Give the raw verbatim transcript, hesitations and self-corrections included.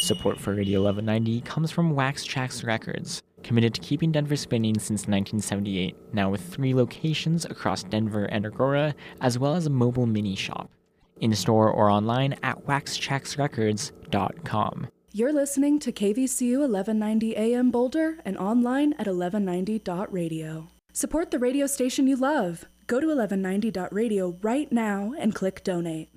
Support for Radio eleven ninety comes from Wax Trax Records, committed to keeping Denver spinning since nineteen seventy-eight, now with three locations across Denver and Aurora, as well as a mobile mini shop. In-store or online at wax trax records dot com. You're listening to K V C U eleven ninety A M Boulder and online at eleven ninety dot radio. Support the radio station you love. Go to eleven ninety dot radio right now and click donate.